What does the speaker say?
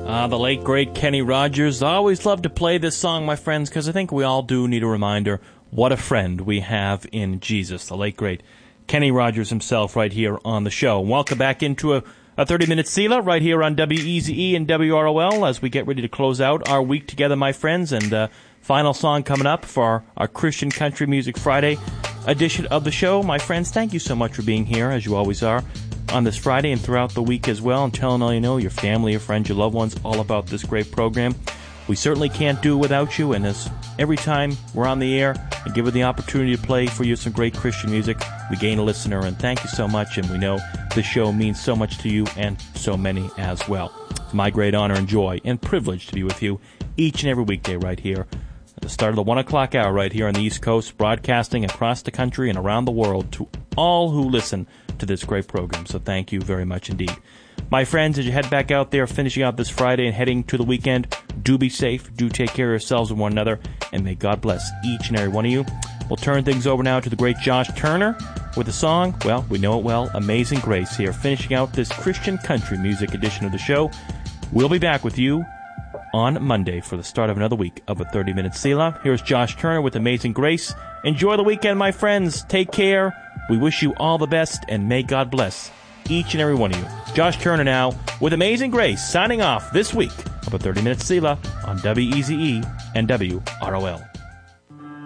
The late, great Kenny Rogers. I always love to play this song, my friends, because I think we all do need a reminder what a friend we have in Jesus. The late, great Kenny Rogers himself right here on the show. Welcome back into a 30-minute Selah right here on WEZE and WROL as we get ready to close out our week together, my friends. And final song coming up for our Christian Country Music Friday edition of the show. My friends, thank you so much for being here, as you always are, on this Friday and throughout the week as well, and telling all you know, your family, your friends, your loved ones, all about this great program. We certainly can't do it without you, and as every time we're on the air and given the opportunity to play for you some great Christian music, we gain a listener, and thank you so much, and we know this show means so much to you and so many as well. It's my great honor and joy and privilege to be with you each and every weekday right here at the start of the 1 o'clock hour right here on the East Coast, broadcasting across the country and around the world to all who listen to this great program. So thank you very much indeed. My friends, as you head back out there, finishing out this Friday and heading to the weekend, do be safe, do take care of yourselves and one another, and may God bless each and every one of you. We'll turn things over now to the great Josh Turner with the song, well, we know it well, Amazing Grace, here, finishing out this Christian country music edition of the show. We'll be back with you on Monday for the start of another week of a 30-minute Selah. Here's Josh Turner with Amazing Grace. Enjoy the weekend, my friends. Take care. We wish you all the best, and may God bless each and every one of you. Josh Turner now with Amazing Grace, signing off this week of a 30-minute Selah on WEZE and WROL.